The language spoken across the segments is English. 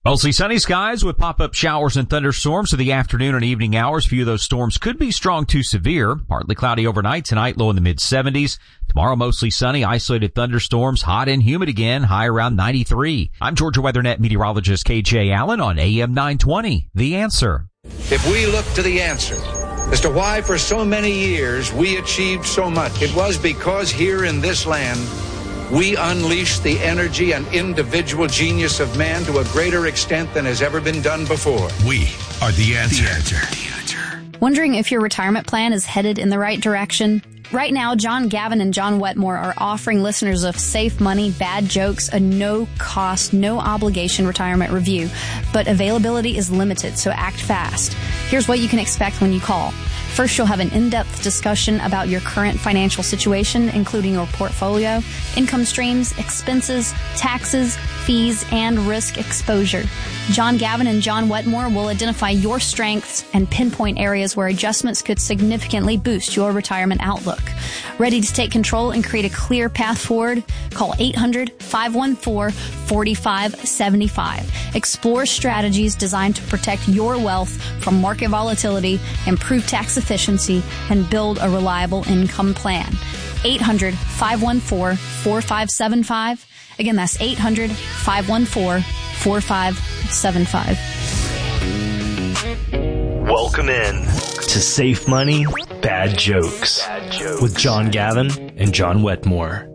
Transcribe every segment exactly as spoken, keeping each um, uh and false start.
Mostly sunny skies with pop-up showers and thunderstorms for the afternoon and evening hours. A few of those storms could be strong to severe. Partly cloudy overnight tonight, low in the mid seventies. Tomorrow, mostly sunny, isolated thunderstorms, hot and humid again, high around ninety-three. I'm Georgia WeatherNet meteorologist K J Allen on A M nine twenty. The Answer. If we look to the answer as to why for so many years we achieved so much, it was because here in this land, we unleashed the energy and individual genius of man to a greater extent than has ever been done before. We are the answer. The answer. The answer. Wondering if your retirement plan is headed in the right direction? Right now, John Gavin and John Wetmore are offering listeners of Safe Money, Bad Jokes, a no-cost, no-obligation retirement review. But availability is limited, so act fast. Here's what you can expect when you call. First, you'll have an in-depth discussion about your current financial situation, including your portfolio, income streams, expenses, taxes, fees, and risk exposure. John Gavin and John Wetmore will identify your strengths and pinpoint areas where adjustments could significantly boost your retirement outlook. Ready to take control and create a clear path forward? Call eight hundred, five one four, four five seven five. Explore strategies designed to protect your wealth from market volatility, improve tax efficiency, and build a reliable income plan. eight hundred, five one four, four five seven five. Again, that's eight hundred, five one four, four five seven five. Welcome in to Safe Money, Bad Jokes, Bad Jokes with John Gavin and John Wetmore.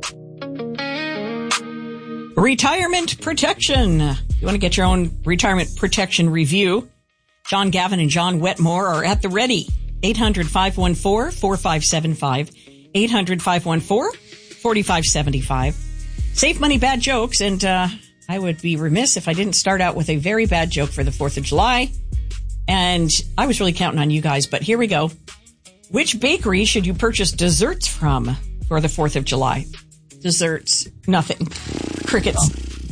Retirement protection. You want to get your own retirement protection review? John Gavin and John Wetmore are at the ready. eight hundred, five one four, four five seven five. eight hundred, five one four, four five seven five. Safe Money, Bad Jokes. And uh, I would be remiss if I didn't start out with a very bad joke for the fourth of July. And I was really counting on you guys, but here we go. Which bakery should you purchase desserts from for the fourth of July? Desserts. Nothing. Crickets.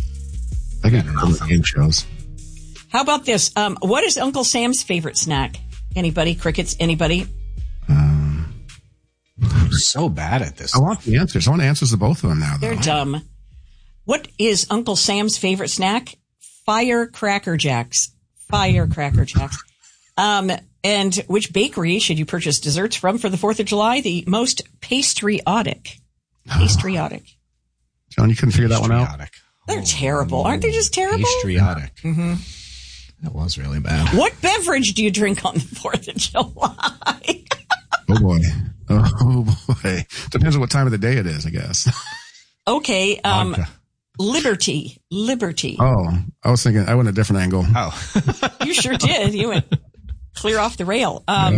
I got nothing. Intros. How about this? Um, what is Uncle Sam's favorite snack? Anybody? Crickets? Anybody? Um, I'm so bad at this. I want the answers. I want answers to both of them now, though. They're dumb. What is Uncle Sam's favorite snack? Firecracker Jacks. Firecracker Jacks. Um, and which bakery should you purchase desserts from for the fourth of July? The most patriotic. Patriotic. John, you couldn't figure that one out? They're oh, terrible. Aren't they just terrible? Patriotic. Mm-hmm. That was really bad. What beverage do you drink on the fourth of July? Oh, boy. Oh, boy. Depends on what time of the day it is, I guess. Okay. Um, Liberty. Liberty. Oh, I was thinking, I went a different angle. Oh. You sure did. You went clear off the rail. Um,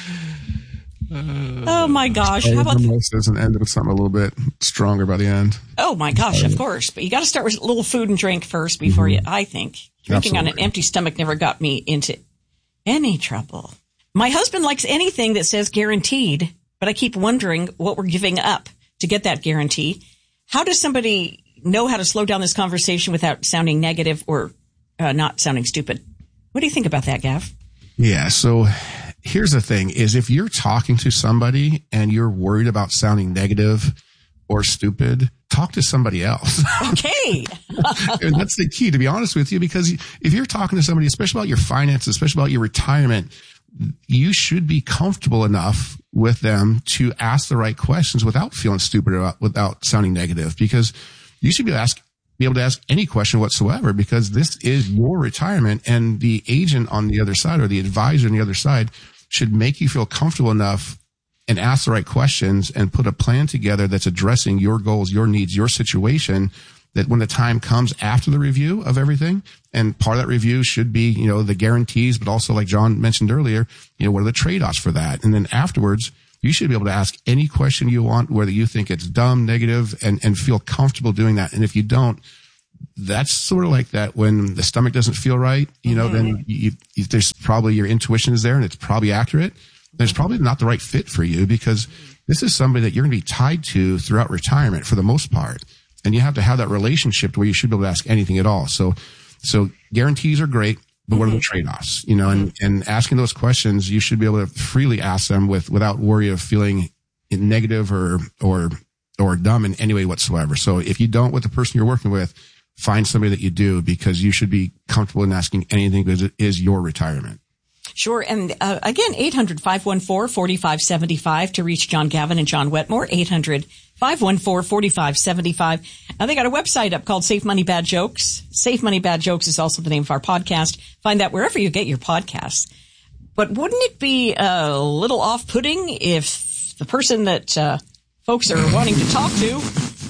yeah. Oh, my gosh. How about this? And end with something a little bit stronger by the end. Oh, my gosh, of course. But you got to start with a little food and drink first before mm-hmm. you, I think. Drinking Absolutely. On an empty stomach never got me into any trouble. My husband likes anything that says guaranteed, but I keep wondering what we're giving up to get that guarantee. How does somebody know how to slow down this conversation without sounding negative or uh, not sounding stupid? What do you think about that, Gav? Yeah, so here's the thing is if you're talking to somebody and you're worried about sounding negative or stupid, talk to somebody else. Okay. And that's the key, to be honest with you, because if you're talking to somebody, especially about your finances, especially about your retirement, you should be comfortable enough with them to ask the right questions without feeling stupid or without sounding negative, because you should be ask, be able to ask any question whatsoever, because this is your retirement, and the agent on the other side or the advisor on the other side should make you feel comfortable enough and ask the right questions and put a plan together that's addressing your goals, your needs, your situation, that when the time comes after the review of everything, and part of that review should be, you know, the guarantees, but also like John mentioned earlier, you know, what are the trade-offs for that? And then afterwards, you should be able to ask any question you want, whether you think it's dumb, negative, and, and feel comfortable doing that. And if you don't, that's sort of like that when the stomach doesn't feel right, you know, mm-hmm. then you, you, there's probably your intuition is there and it's probably accurate. There's probably not the right fit for you, because this is somebody that you're going to be tied to throughout retirement for the most part. And you have to have that relationship where you should be able to ask anything at all. So, so guarantees are great, but what are the trade-offs? You know, and, and asking those questions, you should be able to freely ask them with, without worry of feeling negative or, or, or dumb in any way whatsoever. So if you don't with the person you're working with, find somebody that you do, because you should be comfortable in asking anything because it is your retirement. Sure. And uh, again, eight hundred, five one four, four five seven five to reach John Gavin and John Wetmore, eight hundred, five one four, four five seven five. Now, they got a website up called Safe Money Bad Jokes. Safe Money Bad Jokes is also the name of our podcast. Find that wherever you get your podcasts. But wouldn't it be a little off-putting if the person that uh, folks are wanting to talk to,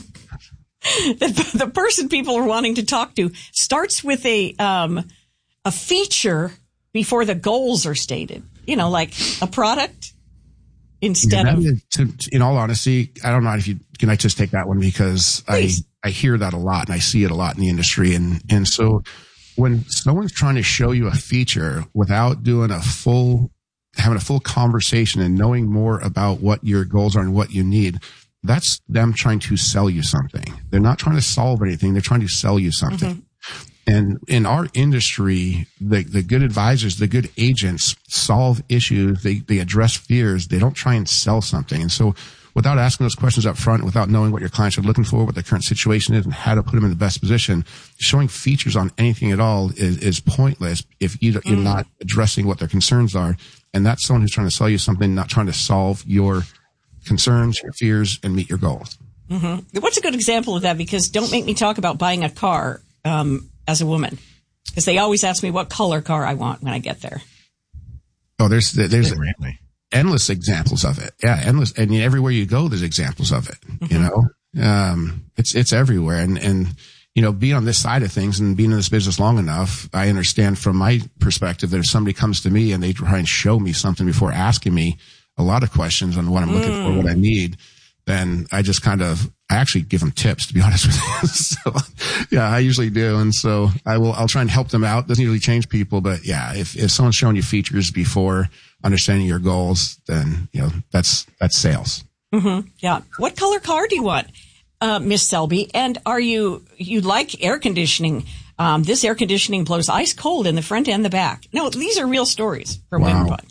the, the person people are wanting to talk to starts with a um, a feature before the goals are stated? You know, like a product instead yeah, of... Is, to, in all honesty, I don't know if you, can I just take that one, because Please. I, I hear that a lot and I see it a lot in the industry. And, and so when someone's trying to show you a feature without doing a full, having a full conversation and knowing more about what your goals are and what you need, that's them trying to sell you something. They're not trying to solve anything. They're trying to sell you something. Mm-hmm. And in our industry, the, the good advisors, the good agents solve issues. They, they address fears. They don't try and sell something. And so without asking those questions up front, without knowing what your clients are looking for, what their current situation is, and how to put them in the best position, showing features on anything at all is, is pointless if you, you're not addressing what their concerns are. And that's someone who's trying to sell you something, not trying to solve your concerns, your fears, and meet your goals. Mm-hmm. What's a good example of that? Because don't make me talk about buying a car um, as a woman, because they always ask me what color car I want when I get there. Oh, there's there's endless examples of it. Yeah, endless. And everywhere you go, there's examples of it. Mm-hmm. You know, um, it's it's everywhere. And and you know, being on this side of things and being in this business long enough, I understand from my perspective that if somebody comes to me and they try and show me something before asking me a lot of questions on what I'm looking mm. for, what I need, then I just kind of, I actually give them tips, to be honest with you. So, yeah, I usually do. And so I will, I'll try and help them out. Doesn't usually change people, but yeah, if, if someone's showing you features before understanding your goals, then, you know, that's, that's sales. Mm-hmm. Yeah. What color car do you want, uh, Miss Selby? And are you, you like air conditioning? Um, this air conditioning blows ice cold in the front and the back. No, these are real stories from wow. Women.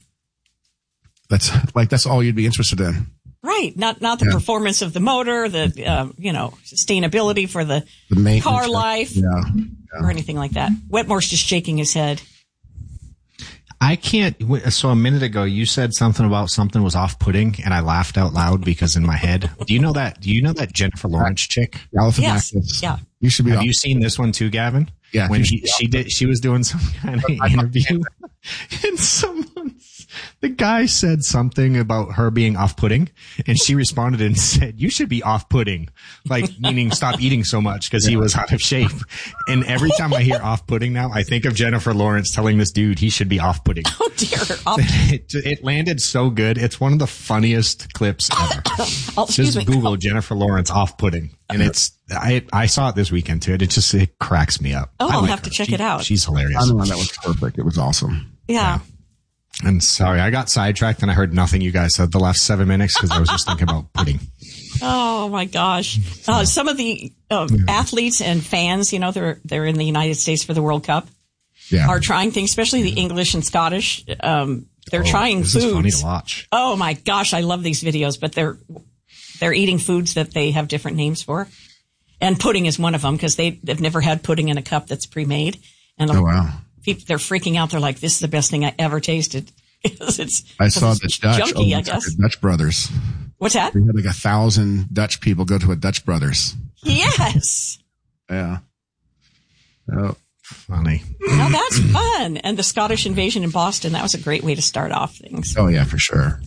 That's like, that's all you'd be interested in. Right. Not, not the yeah. performance of the motor, the, uh, you know, sustainability for the, the car life yeah. Yeah. or anything like that. Wetmore's just shaking his head. I can't. So a minute ago, you said something about something was off-putting, and I laughed out loud because in my head, do you know that? Do you know that Jennifer Lawrence chick? Yes. Yeah. You should be. Have off- you seen this one too, Gavin? Yeah. When she, she did, she was doing some kind of interview, and someone, the guy said something about her being off-putting, and she responded and said, "You should be off-putting," like meaning stop eating so much because yeah. he was out of shape. And every time I hear off-putting now, I think of Jennifer Lawrence telling this dude he should be off-putting. Oh dear! Off- it, it landed so good. It's one of the funniest clips ever. oh, excuse just me. Google Jennifer Lawrence off-putting, and it's I I saw it this weekend too. It just it cracks me up. Oh, I I'll like have to her. check she, it out. She's hilarious. I know that was perfect. It was awesome. Yeah. yeah. I'm sorry, I got sidetracked and I heard nothing you guys said the last seven minutes because I was just thinking about pudding. Oh my gosh! Uh, some of the uh, yeah. athletes and fans, you know, they're they're in the United States for the World Cup. Yeah. Are trying things, especially the English and Scottish. Um, they're oh, trying this foods. Is funny to watch. Oh my gosh, I love these videos, but they're they're eating foods that they have different names for, and pudding is one of them because they they've never had pudding in a cup that's pre-made. And oh wow. People, they're freaking out. They're like, "This is the best thing I ever tasted." it's, I saw the Dutch, junky, oh, I guess. Dutch Brothers. What's that? We had like a thousand Dutch people go to a Dutch Brothers. Yes. yeah. Oh, funny. Now that's fun. And the Scottish invasion in Boston, that was a great way to start off things. Oh yeah, for sure.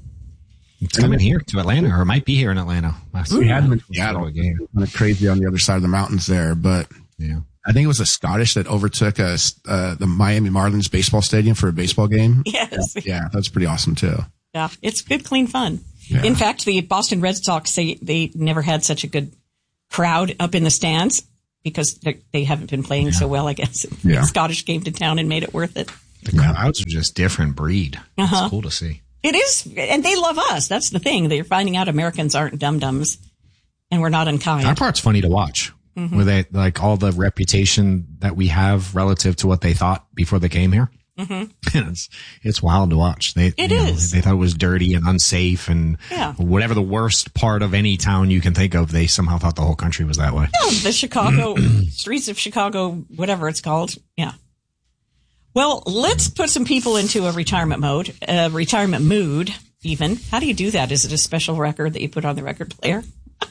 It's coming here to Atlanta, or it might be here in Atlanta. We had them in Seattle. Kind of crazy on the other side of the mountains there, but yeah. I think it was the Scottish that overtook a, uh, the Miami Marlins baseball stadium for a baseball game. Yes. Yeah, yeah, that's pretty awesome too. Yeah, it's good, clean fun. Yeah. In fact, the Boston Red Sox say they never had such a good crowd up in the stands because they haven't been playing yeah. so well, I guess. Yeah. The Scottish came to town and made it worth it. The crowds are just different breed. Uh-huh. It's cool to see. It is, and they love us. That's the thing. They're finding out Americans aren't dum-dums, and we're not unkind. Our part's funny to watch. Mm-hmm. Where they, like, all the reputation that we have relative to what they thought before they came here. Mm-hmm. And it's, it's wild to watch. They, it you know, is. They thought it was dirty and unsafe and yeah. whatever the worst part of any town you can think of, they somehow thought the whole country was that way. Yeah, the Chicago, streets of Chicago, whatever it's called. Yeah. Well, let's put some people into a retirement mode, uh, retirement mood, even. How do you do that? Is it a special record that you put on the record player?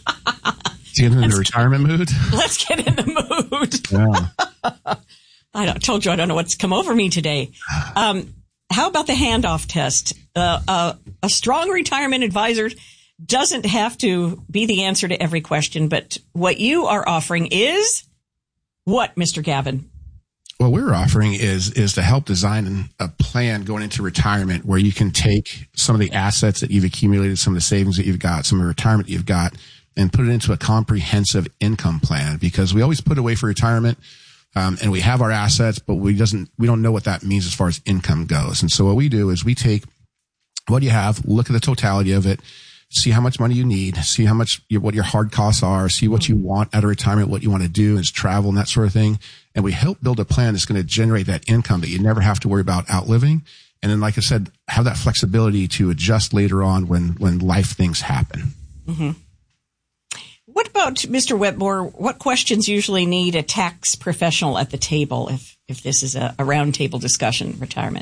Get in the retirement mood? Let's get in the mood. Yeah. I don't, told you I don't know what's come over me today. Um, how about the handoff test? Uh, uh, a strong retirement advisor doesn't have to be the answer to every question, but what you are offering is what, Mister Gavin? What we're offering is is to help design a plan going into retirement where you can take some of the assets that you've accumulated, some of the savings that you've got, some of the retirement that you've got, and put it into a comprehensive income plan. Because we always put away for retirement, um, and we have our assets, but we doesn't we don't know what that means as far as income goes. And so what we do is we take what you have, look at the totality of it, see how much money you need, see how much your, what your hard costs are, see what you want out of retirement, what you want to do is travel and that sort of thing. And we help build a plan that's going to generate that income that you never have to worry about outliving. And then, like I said, have that flexibility to adjust later on when, when life things happen. Mm-hmm. What about Mister Wetmore? What questions usually need a tax professional at the table if, if this is a, a round table discussion, retirement?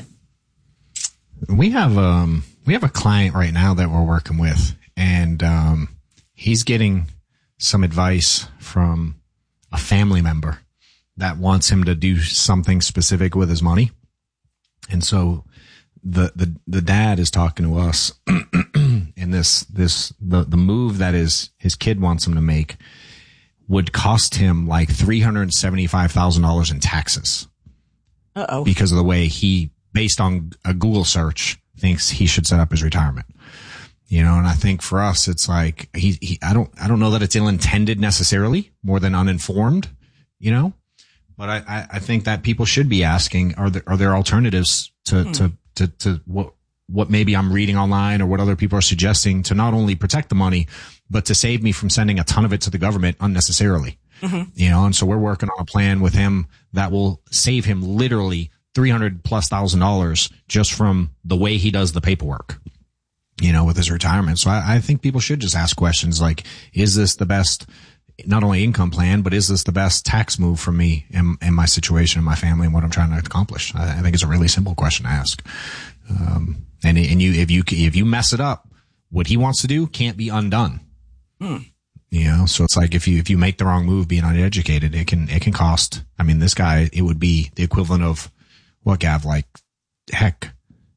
We have, um, we have a client right now that we're working with, and, um, he's getting some advice from a family member that wants him to do something specific with his money. And so the, the, the dad is talking to us and this, this, the, the move that is his kid wants him to make would cost him like three hundred seventy-five thousand dollars in taxes. Uh-oh. Because of the way he, based on a Google search, thinks he should set up his retirement. You know, and I think for us, it's like, he, he, I don't, I don't know that it's ill-intended necessarily, more than uninformed, you know, but I, I, I think that people should be asking, are there, are there alternatives to, hmm. to, to, to what, what maybe I'm reading online or what other people are suggesting to not only protect the money, but to save me from sending a ton of it to the government unnecessarily, mm-hmm. you know, and so we're working on a plan with him that will save him literally three hundred plus thousand dollars just from the way he does the paperwork, you know, with his retirement. So I, I think people should just ask questions like, is this the best, not only income plan, but is this the best tax move for me and, and my situation and my family and what I'm trying to accomplish? I, I think it's a really simple question to ask. Um, and, and you, if you, if you mess it up, what he wants to do can't be undone. Hmm. You know, so it's like if you, if you make the wrong move being uneducated, it can, it can cost, I mean, this guy, it would be the equivalent of what, Gav, like, heck,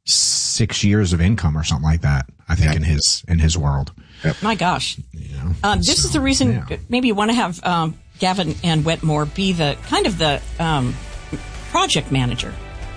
six years of income or something like that, I think, yep. in his, in his world. Yep. My gosh. You know, um, this so, is the reason yeah. maybe you want to have, um, Gavin and Wetmore be the kind of the, um, project manager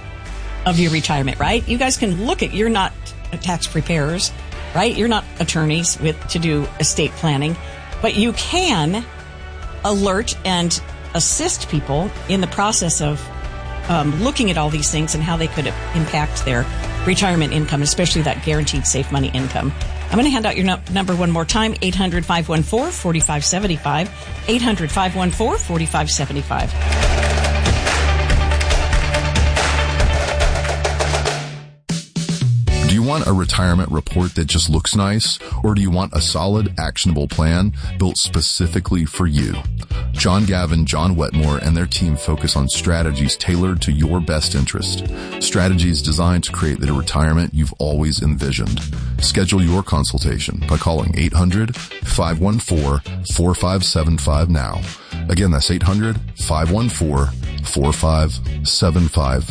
of your retirement, right? You guys can look at, you're not tax preparers, right? You're not attorneys with, to do estate planning, but you can alert and assist people in the process of, Um, looking at all these things and how they could impact their retirement income, especially that guaranteed safe money income. I'm going to hand out your no- number one more time, eight hundred, five one four, four five seven five, eight hundred, five one four, four five seven five. Do you want a retirement report that just looks nice, or do you want a solid, actionable plan built specifically for you? John Gavin, John Wetmore, and their team focus on strategies tailored to your best interest. Strategies designed to create the retirement you've always envisioned. Schedule your consultation by calling eight hundred, five one four, four five seven five now. Again, that's eight hundred, five one four, four five seven five.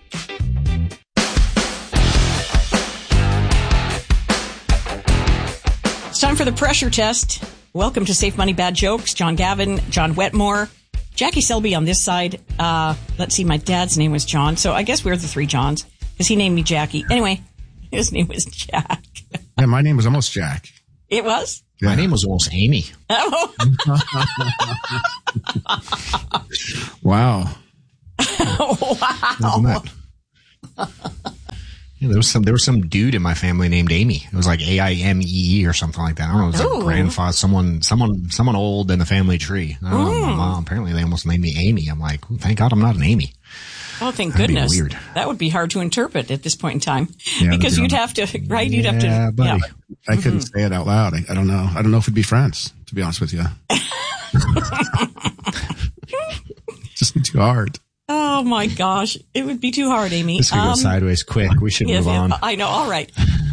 It's time for the pressure test. Welcome to Safe Money Bad Jokes. John Gavin, John Wetmore, Jackie Selby on this side. Uh, let's see, my dad's name was John, so I guess we're the three Johns because he named me Jackie. Anyway, his name was Jack. Yeah, my name was almost Jack. It was? Yeah. My name was almost Amy. Oh. Wow. Wow. Yeah, there was some, there was some dude in my family named Amy. It was like A I M E E or something like that. I don't know. It was like grandfather, someone, someone, someone old in the family tree. I don't know, my mom, apparently they almost named me Amy. I'm like, well, thank God I'm not an Amy. Oh, thank That'd goodness. Be weird. That would be hard to interpret at this point in time Yeah, because you'd have to, right? You'd have to. Yeah, buddy. Yeah. I couldn't mm-hmm. say it out loud. I, I don't know. I don't know if it'd be friends, to be honest with you. Just be too hard. Oh my gosh. It would be too hard, Amy. This could um, go sideways quick. We should yeah, move yeah, on. I know. All right.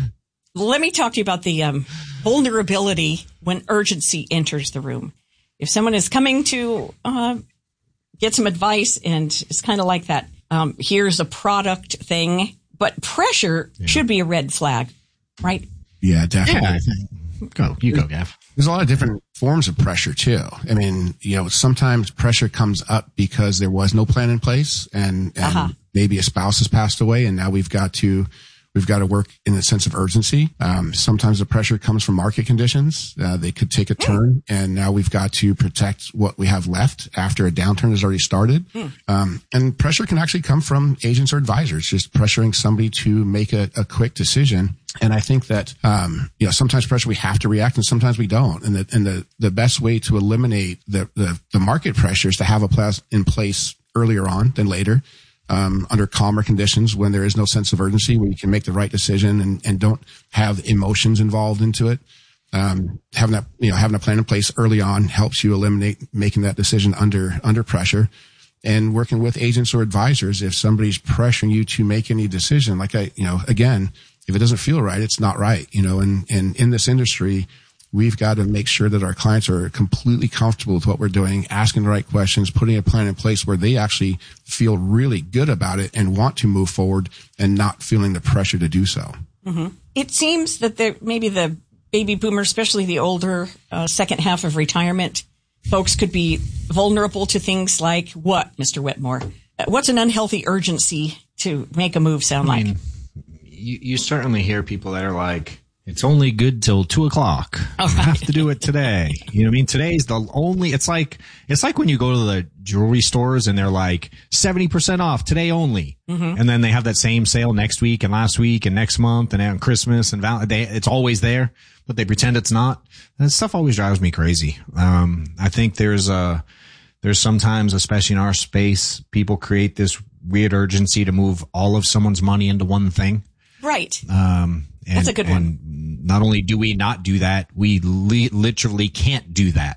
Let me talk to you about the um, vulnerability when urgency enters the room. If someone is coming to uh, get some advice and it's kind of like that, um, here's a product thing, but pressure yeah. should be a red flag, right? Yeah, definitely. Yeah. Go, you go, Gav. There's a lot of different forms of pressure too. I mean, you know, sometimes pressure comes up because there was no plan in place and, and uh-huh. maybe a spouse has passed away and now we've got to, we've got to work in a sense of urgency. Um, sometimes the pressure comes from market conditions. Uh, they could take a turn and now we've got to protect what we have left after a downturn has already started. Mm. Um, and pressure can actually come from agents or advisors, just pressuring somebody to make a, a quick decision. And I think that, um, you know, sometimes pressure we have to react and sometimes we don't. And the, and the, the best way to eliminate the, the, the market pressure is to have a plan in place earlier on than later, um, under calmer conditions when there is no sense of urgency, where you can make the right decision and, and don't have emotions involved into it. Um, having that, you know, having a plan in place early on helps you eliminate making that decision under, under pressure. And working with agents or advisors, if somebody's pressuring you to make any decision, like I, you know, again, if it doesn't feel right, it's not right, you know, and, and in this industry, we've got to make sure that our clients are completely comfortable with what we're doing, asking the right questions, putting a plan in place where they actually feel really good about it and want to move forward and not feeling the pressure to do so. Mm-hmm. It seems that there, maybe the baby boomers, especially the older uh, second half of retirement folks, could be vulnerable to things like what, Mister Wetmore? What's an unhealthy urgency to make a move sound I mean, like? You, you certainly hear people that are like, it's only good till two o'clock. I right. have to do it today. You know what I mean? Today's the only, it's like, it's like when you go to the jewelry stores and they're like seventy percent off today only. Mm-hmm. And then they have that same sale next week and last week and next month and on Christmas and Val- they, it's always there, but they pretend it's not. That stuff always drives me crazy. Um, I think there's a, there's sometimes, especially in our space, people create this weird urgency to move all of someone's money into one thing. Right. Um, and, That's a good one. And not only do we not do that, we li- literally can't do that.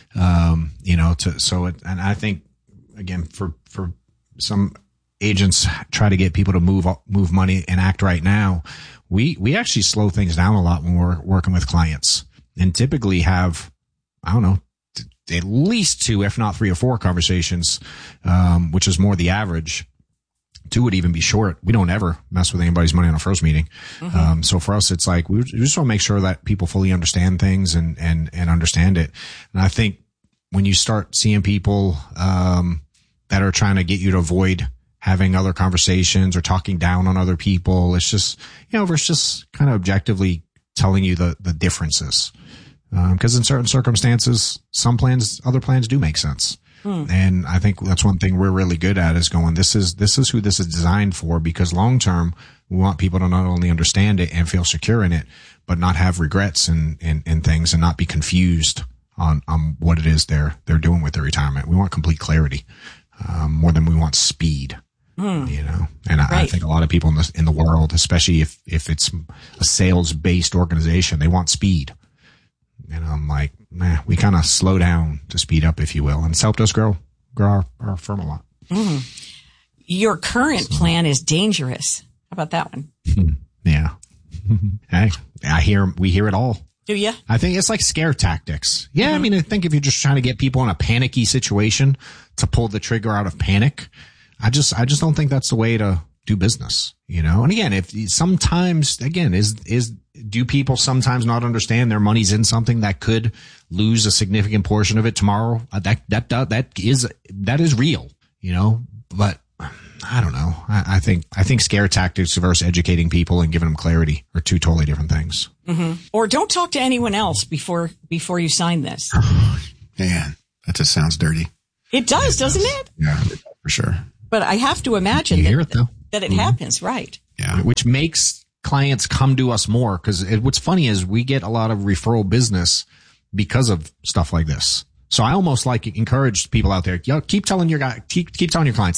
Um, you know, to, so it, and I think again, for, for some agents try to get people to move, move money and act right now. We, we actually slow things down a lot when we're working with clients and typically have, I don't know, t- at least two, if not three or four conversations, um, which is more the average. Two would even be short. We don't ever mess with anybody's money on a first meeting. Mm-hmm. Um, so for us, it's like, we just want to make sure that people fully understand things and, and, and understand it. And I think when you start seeing people, um, that are trying to get you to avoid having other conversations or talking down on other people, it's just, you know, it's just kind of objectively telling you the, the differences. Um, cause in certain circumstances, some plans, other plans do make sense. Hmm. And I think that's one thing we're really good at is going, this is, this is who this is designed for, because long term, we want people to not only understand it and feel secure in it, but not have regrets and, and, and things and not be confused on, on what it is they're, they're doing with their retirement. We want complete clarity, um, more than we want speed, hmm. you know, and I, right. I think a lot of people in the, in the world, especially if, if it's a sales based organization, they want speed. And I'm like, nah, we kind of slow down to speed up, if you will. And it's helped us grow, grow our, our firm a lot. Mm. Your current so. plan is dangerous. How about that one? Yeah. Hey, I hear, we hear it all. Do you? I think it's like scare tactics. Yeah. Mm-hmm. I mean, I think if you're just trying to get people in a panicky situation to pull the trigger out of panic, I just, I just don't think that's the way to do business, you know? And again, if sometimes, again, is, is, do people sometimes not understand their money's in something that could lose a significant portion of it tomorrow? Uh, that, that, that, that is, that is real, you know, but I don't know. I, I think, I think scare tactics versus educating people and giving them clarity are two totally different things. Mm-hmm. Or don't talk to anyone else before, before you sign this. Oh, man, that just sounds dirty. It does, it doesn't does. it? Yeah, for sure. But I have to imagine you that, hear it, though. that it mm-hmm. happens, right? Yeah. Which makes clients come to us more, because what's funny is we get a lot of referral business because of stuff like this. So I almost like encourage people out there, yo, keep telling your guy, keep, keep telling your clients that.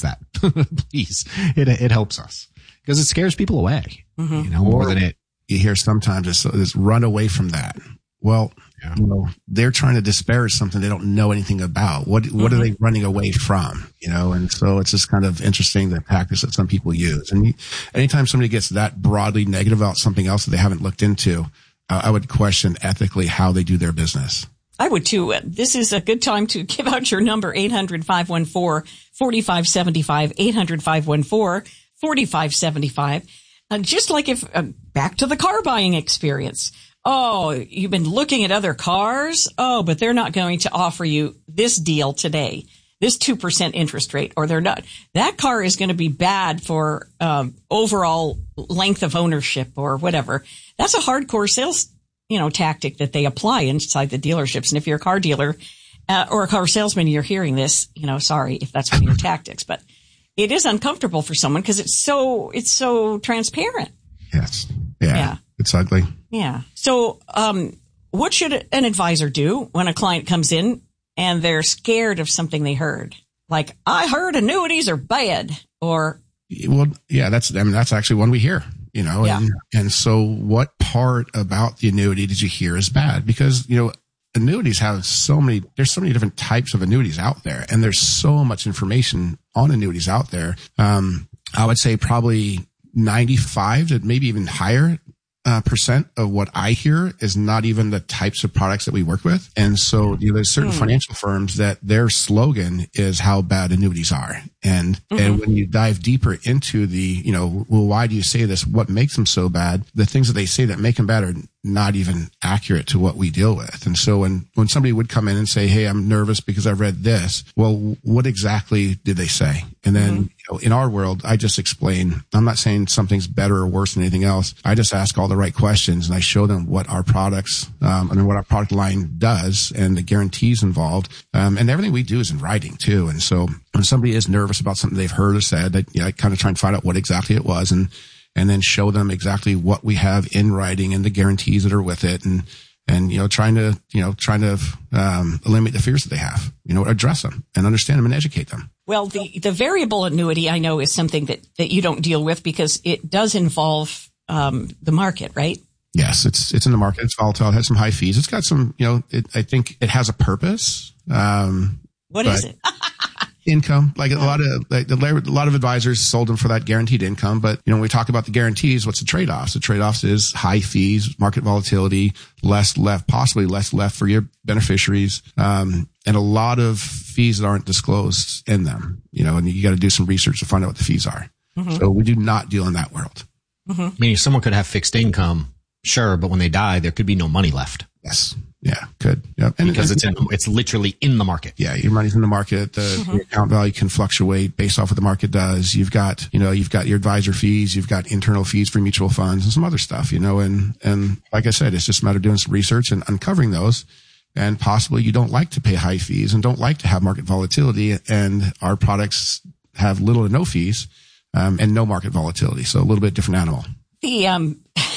please. It, it helps us because it scares people away, mm-hmm. you know, more or than it. You hear sometimes it's, it's run away from that. Well, yeah. you know, they're trying to disparage something they don't know anything about. What, what mm-hmm. are they running away from? You know, and so it's just kind of interesting, the tactics that some people use. And you, anytime somebody gets that broadly negative about something else that they haven't looked into, uh, I would question ethically how they do their business. I would too. This is a good time to give out your number, eight hundred, five one four, four five seven five, eight hundred, five one four, four five seven five. Uh, just like if, uh, back to the car buying experience. Oh, you've been looking at other cars? Oh, but they're not going to offer you this deal today, this two percent interest rate, or they're not. That car is going to be bad for um, overall length of ownership or whatever. That's a hardcore sales, you know, tactic that they apply inside the dealerships. And if you're a car dealer uh, or a car salesman, you're hearing this, you know, sorry if that's one of your tactics, but it is uncomfortable for someone because it's so, it's so transparent. Yes. Yeah. yeah. It's ugly. Yeah. So, um, what should an advisor do when a client comes in and they're scared of something they heard? Like, I heard annuities are bad, or. Well, yeah, that's, I mean, that's actually one we hear, you know, yeah. and, and so what part about the annuity did you hear is bad? Because, you know, annuities have so many, there's so many different types of annuities out there, and there's so much information on annuities out there. Um, I would say probably ninety-five to maybe even higher uh, percent of what I hear is not even the types of products that we work with. And so, you know, there's certain mm. financial firms that their slogan is how bad annuities are. And, mm-hmm. and when you dive deeper into the, you know, well, why do you say this? What makes them so bad? The things that they say that make them bad are not even accurate to what we deal with. And so when, when somebody would come in and say, hey, I'm nervous because I've read this, well, what exactly did they say? And then, mm-hmm. you know, in our world, I just explain, I'm not saying something's better or worse than anything else. I just ask all the right questions and I show them what our products, um, and what our product line does and the guarantees involved. Um, and everything we do is in writing too. And so when somebody is nervous about something they've heard or said, I, you know, I kind of try and find out what exactly it was and, and then show them exactly what we have in writing and the guarantees that are with it. And, and, you know, trying to, you know, trying to, um, eliminate the fears that they have, you know, address them and understand them and educate them. Well, the, the variable annuity I know is something that, that you don't deal with because it does involve, um, the market, right? Yes, it's, it's in the market. It's volatile. It has some high fees. It's got some, you know, it, I think it has a purpose. Um, what is it? Income, like a lot of, like a lot of advisors sold them for that guaranteed income. But, you know, when we talk about the guarantees, what's the trade-offs? The trade-offs is high fees, market volatility, less left, possibly less left for your beneficiaries, um, and a lot of fees that aren't disclosed in them, you know, and you got to do some research to find out what the fees are. Mm-hmm. So we do not deal in that world. Mm-hmm. Meaning someone could have fixed income, sure, but when they die, there could be no money left. Yes. Yeah, could. Yep. And because it's in, it's literally in the market. Yeah, your money's in the market. The, mm-hmm. the account value can fluctuate based off what the market does. You've got, you know, you've got your advisor fees, you've got internal fees for mutual funds and some other stuff, you know, and, and like I said, it's just a matter of doing some research and uncovering those. And possibly you don't like to pay high fees and don't like to have market volatility. And our products have little to no fees, um, and no market volatility. So a little bit different animal. The, um,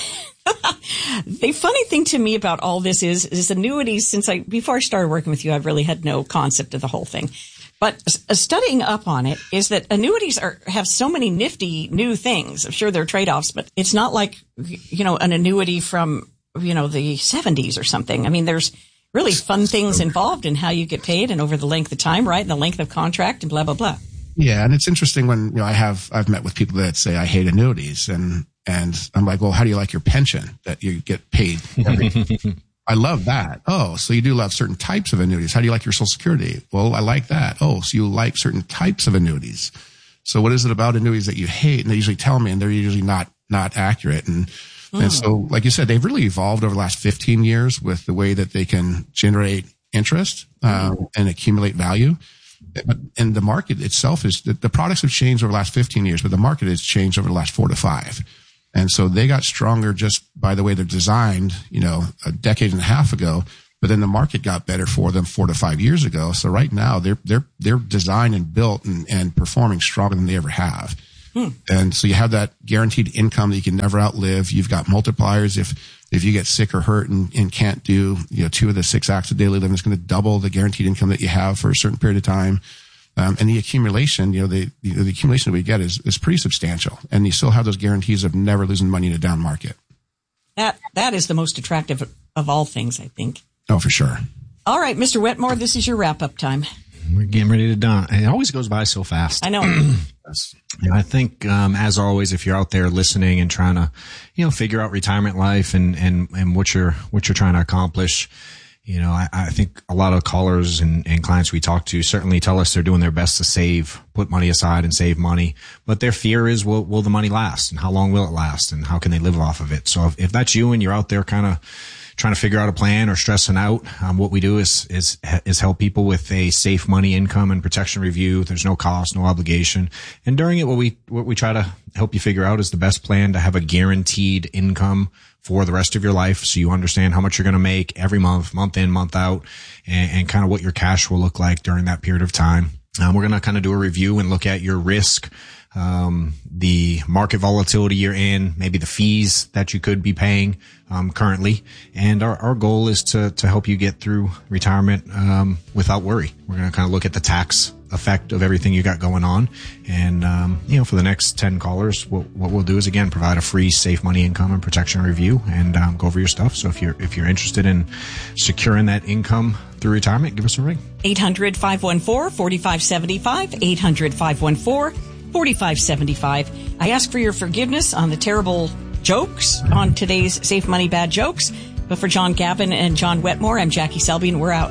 The funny thing to me about all this is, is annuities, since I, before I started working with you, I really had no concept of the whole thing. But studying up on it is that annuities are, have so many nifty new things. I'm sure there are trade-offs, but it's not like, you know, an annuity from, you know, the seventies or something. I mean, there's really fun things involved in how you get paid and over the length of time, right? And the length of contract and blah, blah, blah. Yeah. And it's interesting when, you know, I have, I've met with people that say, I hate annuities. And, and I'm like, well, how do you like your pension that you get paid every I love that. Oh, so you do love certain types of annuities. How do you like your Social Security? Well, I like that. Oh, so you like certain types of annuities. So what is it about annuities that you hate? And they usually tell me, and they're usually not, not accurate. And, mm. and so, like you said, they've really evolved over the last fifteen years with the way that they can generate interest, um, mm. and accumulate value. But, and the market itself is, the, the products have changed over the last fifteen years, but the market has changed over the last four to five. And so they got stronger just by the way they're designed, you know, a decade and a half ago. But then the market got better for them four to five years ago. So right now they're they're they're designed and built and, and performing stronger than they ever have. Hmm. And so you have that guaranteed income that you can never outlive. You've got multipliers. If if you get sick or hurt and, and can't do, you know, two of the six acts of daily living, it's going to double the guaranteed income that you have for a certain period of time. Um, and the accumulation, you know, the, the, the accumulation that we get is, is pretty substantial. And you still have those guarantees of never losing money in a down market. That, that is the most attractive of all things, I think. Oh, for sure. All right, Mister Wetmore, this is your wrap-up time. We're getting ready to done. It always goes by so fast. I know. And I think, um, as always, if you're out there listening and trying to, you know, figure out retirement life and, and, and what you're, what you're trying to accomplish, you know, I, I think a lot of callers and, and clients we talk to certainly tell us they're doing their best to save, put money aside and save money. But their fear is, will, will the money last, and how long will it last, and how can they live off of it? So if, if that's you and you're out there kind of trying to figure out a plan or stressing out, um, what we do is, is, is help people with a safe money income and protection review. There's no cost, no obligation. And during it, what we, what we try to help you figure out is the best plan to have a guaranteed income for the rest of your life. So you understand how much you're going to make every month, month in, month out, and, and kind of what your cash will look like during that period of time. Um, we're going to kind of do a review and look at your risk, um, the market volatility you're in, maybe the fees that you could be paying, um, currently. And our, our goal is to, to help you get through retirement, um, without worry. We're going to kind of look at the tax effect of everything you got going on. And, um, you know, for the next ten callers, what, what we'll do is, again, provide a free safe money income and protection review and, um, go over your stuff. So if you're, if you're interested in securing that income through retirement, give us a ring. eight hundred, five one four, four five seven five, eight hundred, five one four, four five seven five. I ask for your forgiveness on the terrible jokes on today's Safe Money Bad Jokes. But for John Gavin and John Wetmore, I'm Jackie Selby, and we're out.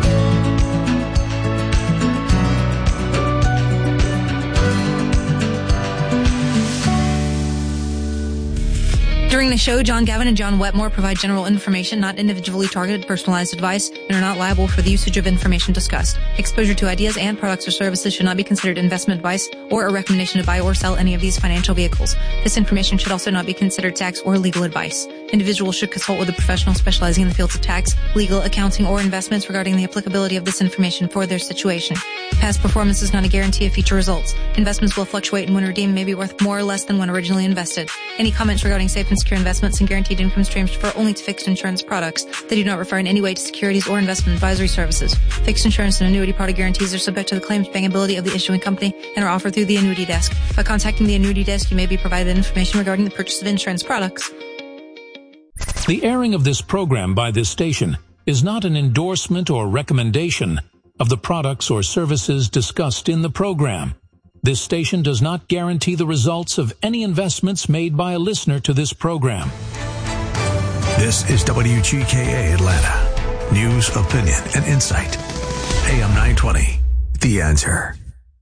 During the show, John Gavin and John Wetmore provide general information, not individually targeted, personalized advice, and are not liable for the usage of information discussed. Exposure to ideas and products or services should not be considered investment advice or a recommendation to buy or sell any of these financial vehicles. This information should also not be considered tax or legal advice. Individuals should consult with a professional specializing in the fields of tax, legal, accounting, or investments regarding the applicability of this information for their situation. Past performance is not a guarantee of future results. Investments will fluctuate, and when redeemed may be worth more or less than when originally invested. Any comments regarding safe and secure investments and guaranteed income streams refer only to fixed insurance products. They do not refer in any way to securities or investment advisory services. Fixed insurance and annuity product guarantees are subject to the claims paying ability of the issuing company and are offered through the annuity desk. By contacting the annuity desk, you may be provided information regarding the purchase of insurance products. The airing of this program by this station is not an endorsement or recommendation of the products or services discussed in the program. This station does not guarantee the results of any investments made by a listener to this program. This is W G K A Atlanta. News, opinion, and insight. A M nine twenty, The Answer.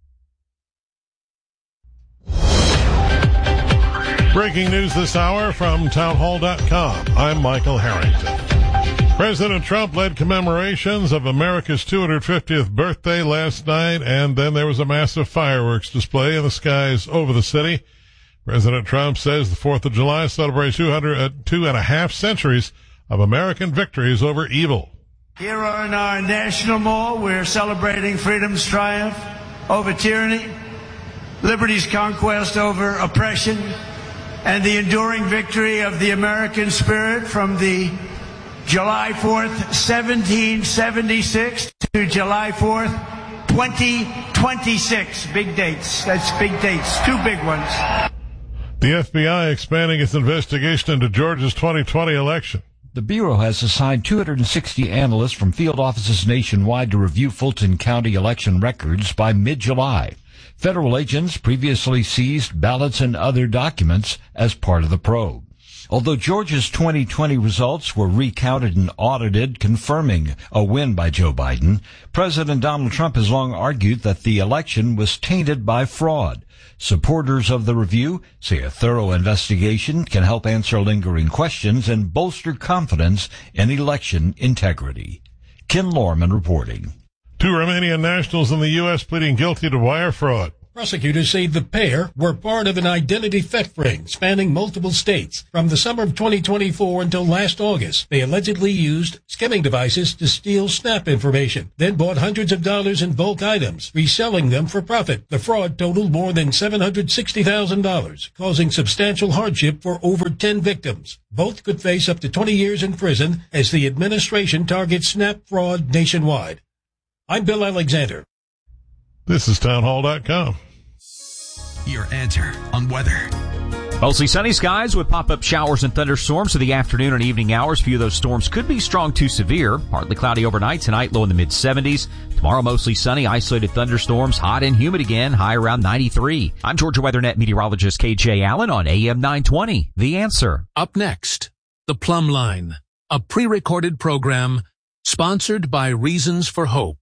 Breaking news this hour from townhall dot com. I'm Michael Harrington. President Trump led commemorations of America's two hundred fiftieth birthday last night, and then there was a massive fireworks display in the skies over the city. President Trump says the fourth of July celebrates two hundred, uh, two and a half centuries of American victories over evil. Here on our National Mall, we're celebrating freedom's triumph over tyranny, liberty's conquest over oppression, and the enduring victory of the American spirit from the July fourth, seventeen seventy-six to July fourth, twenty twenty-six. Big dates. That's big dates. Two big ones. The F B I expanding its investigation into Georgia's twenty twenty election. The Bureau has assigned two hundred sixty analysts from field offices nationwide to review Fulton County election records by mid-July. Federal agents previously seized ballots and other documents as part of the probe. Although Georgia's twenty twenty results were recounted and audited, confirming a win by Joe Biden, President Donald Trump has long argued that the election was tainted by fraud. Supporters of the review say a thorough investigation can help answer lingering questions and bolster confidence in election integrity. Ken Lorman reporting. Two Romanian nationals in the U S pleading guilty to wire fraud. Prosecutors say the pair were part of an identity theft ring spanning multiple states. From the summer of twenty twenty-four until last August, they allegedly used skimming devices to steal SNAP information, then bought hundreds of dollars in bulk items, reselling them for profit. The fraud totaled more than seven hundred sixty thousand dollars, causing substantial hardship for over ten victims. Both could face up to twenty years in prison as the administration targets SNAP fraud nationwide. I'm Bill Alexander. This is townhall dot com. Your answer on weather. Mostly sunny skies with pop-up showers and thunderstorms for the afternoon and evening hours. A few of those storms could be strong to severe. Partly cloudy overnight tonight, low in the mid seventies. Tomorrow, mostly sunny, isolated thunderstorms, hot and humid again, high around ninety-three. I'm Georgia WeatherNet meteorologist K J Allen on A M nine twenty. The Answer. Up next, The Plumb Line, a pre-recorded program sponsored by Reasons for Hope.